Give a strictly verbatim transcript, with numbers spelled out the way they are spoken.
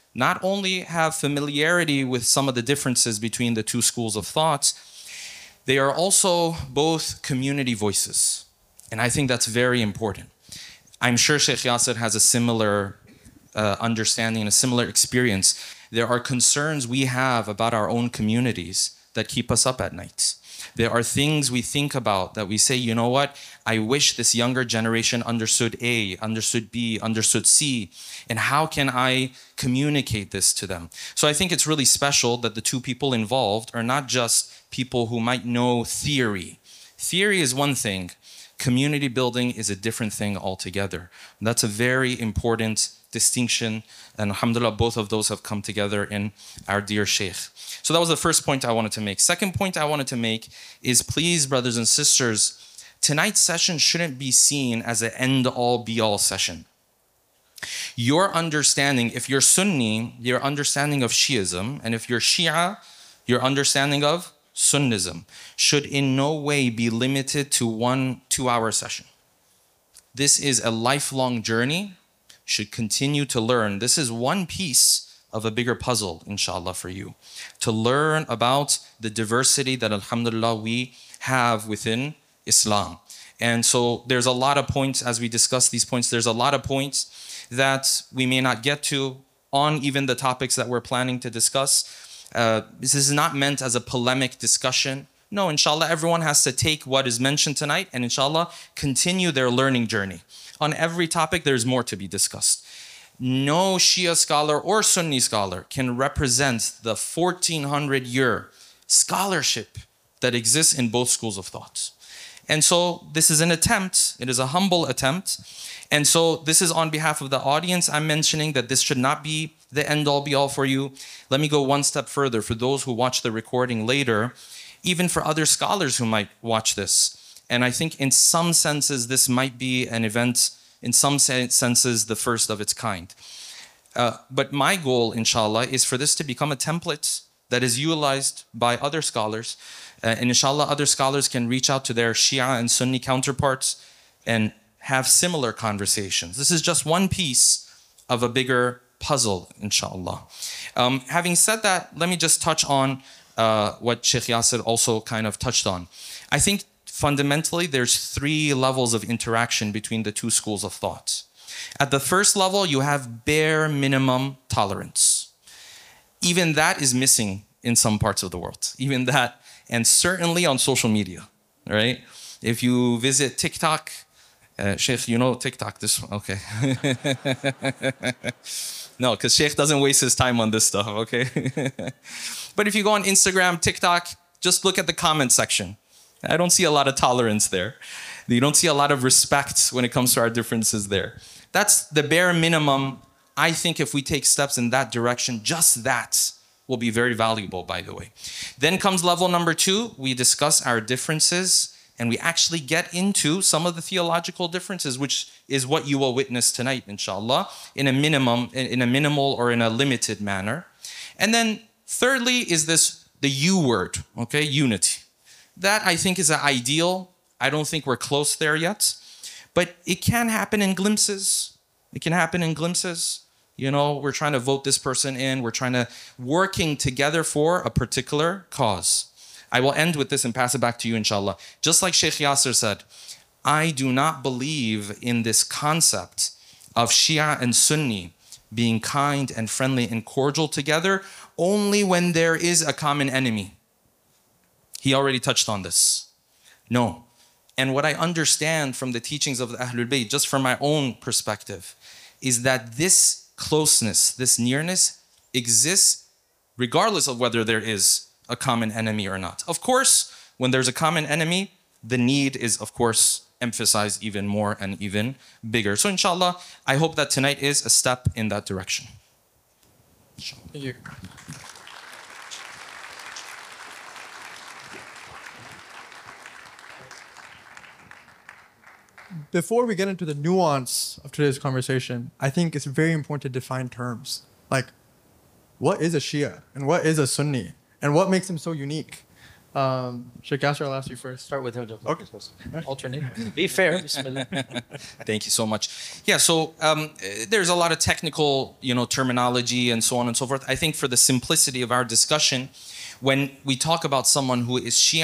not only have familiarity with some of the differences between the two schools of thought, they are also both community voices. And I think that's very important. I'm sure Sheikh Yasser has a similar uh, understanding and a similar experience. There are concerns we have about our own communities that keep us up at night. There are things we think about that we say, you know what, I wish this younger generation understood A, understood B, understood C, and how can I communicate this to them? So I think it's really special that the two people involved are not just people who might know theory. Theory is one thing. Community building is a different thing altogether. That's a very important distinction, and alhamdulillah, both of those have come together in our dear Sheikh. So that was the first point I wanted to make. Second point I wanted to make is, please, brothers and sisters, tonight's session shouldn't be seen as an end-all, be-all session. Your understanding, if you're Sunni, your understanding of Shiism, and if you're Shia, your understanding of Sunnism, should in no way be limited to one two-hour session. This is a lifelong journey. Should continue to learn. This is one piece of a bigger puzzle, inshallah, for you. To learn about the diversity that, alhamdulillah, we have within Islam. And so there's a lot of points, as we discuss these points, there's a lot of points that we may not get to on even the topics that we're planning to discuss. Uh, this is not meant as a polemic discussion. No, inshallah, everyone has to take what is mentioned tonight and inshallah, continue their learning journey. On every topic, there's more to be discussed. No Shia scholar or Sunni scholar can represent the fourteen hundred year scholarship that exists in both schools of thought. And so this is an attempt, it is a humble attempt. And so this is on behalf of the audience. I'm mentioning that this should not be the end all be all for you. Let me go one step further for those who watch the recording later, even for other scholars who might watch this. And I think in some senses, this might be an event, in some senses, the first of its kind. Uh, but my goal, inshallah, is for this to become a template that is utilized by other scholars. Uh, and inshallah, other scholars can reach out to their Shia and Sunni counterparts and have similar conversations. This is just one piece of a bigger puzzle, inshallah. Um, having said that, let me just touch on uh, what Sheikh Yasser also kind of touched on. I think fundamentally, there's three levels of interaction between the two schools of thought. At the first level, you have bare minimum tolerance. Even that is missing in some parts of the world. Even that, and certainly on social media, right? If you visit TikTok, uh, Sheikh, you know TikTok, this one, okay. No, because Sheikh doesn't waste his time on this stuff, okay? But if you go on Instagram, TikTok, just look at the comment section. I don't see a lot of tolerance there. You don't see a lot of respect when it comes to our differences there. That's the bare minimum. I think if we take steps in that direction, just that will be very valuable, by the way. Then comes level number two. We discuss our differences and we actually get into some of the theological differences, which is what you will witness tonight, inshallah, in a minimum, in a minimal or in a limited manner. And then thirdly is this, the U word, okay, unity. That, I think, is an ideal. I don't think we're close there yet. But it can happen in glimpses. It can happen in glimpses. You know, we're trying to vote this person in. We're trying to working together for a particular cause. I will end with this and pass it back to you, inshallah. Just like Sheikh Yasser said, I do not believe in this concept of Shia and Sunni being kind and friendly and cordial together only when there is a common enemy. He already touched on this. No. And what I understand from the teachings of the Ahlul Bayt, just from my own perspective, is that this closeness, this nearness exists regardless of whether there is a common enemy or not. Of course, when there's a common enemy, the need is, of course, emphasized even more and even bigger. So inshallah, I hope that tonight is a step in that direction. Thank you. Before we get into the nuance of today's conversation, I think it's very important to define terms. Like, what is a Shia and what is a Sunni? And what makes them so unique? Um, Sheikh Yasser, I'll ask you first. Start with him. Okay. Alternate. Be fair. Bismillah. Thank you so much. Yeah, so um, eh, there's a lot of technical, you know, terminology and so on and so forth. I think for the simplicity of our discussion, when we talk about someone who is Shia